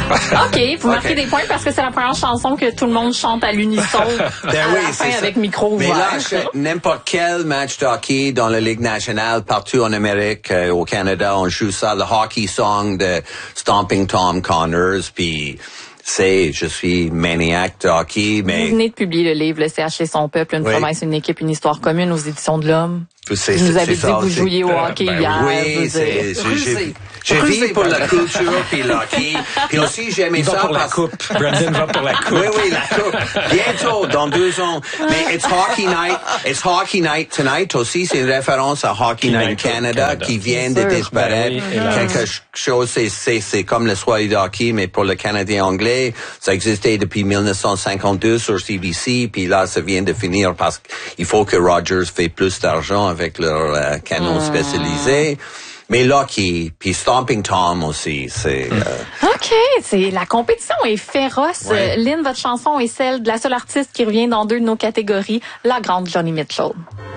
OK, vous marquez des points parce que c'est la première chanson que tout le monde chante à l'unisson à la fin avec micro ouvert. Mais là, n'importe quel match de hockey dans la Ligue nationale, partout en Amérique, au Canada, on joue ça, le hockey song de Stomping Tom Connors, puis je suis maniaque de hockey, mais... Vous venez de publier le livre, Le CH et son peuple, une promesse, une équipe, une histoire commune aux éditions de l'Homme. Vous avez dit que vous jouiez au hockey hier. Oui, j'ai vécu pour la culture puis le hockey. Puis aussi, j'aimais ça pour la coupe. Brandon va pour la coupe. Oui, la coupe. Bientôt, dans 2 ans. Mais it's hockey night. It's hockey night tonight aussi. C'est une référence à Hockey Night Canada qui vient de disparaître. Quelque chose, c'est comme le soirée de hockey, mais pour le Canadien anglais. Ça existait depuis 1952 sur CBC. Puis là, ça vient de finir parce qu'il faut que Rogers fait plus d'argent avec leur canon spécialisé. Mais là, puis Stomping Tom aussi, c'est... OK, la compétition est féroce. Ouais. Lynn, votre chanson est celle de la seule artiste qui revient dans 2 de nos catégories, la grande Joni Mitchell.